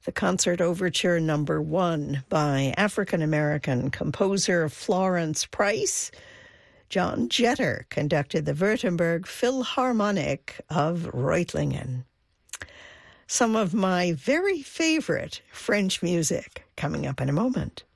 The Concert Overture Number 1 by African-American composer Florence Price. John Jetter conducted the Württemberg Philharmonic of Reutlingen. Some of my very favorite French music coming up in a moment.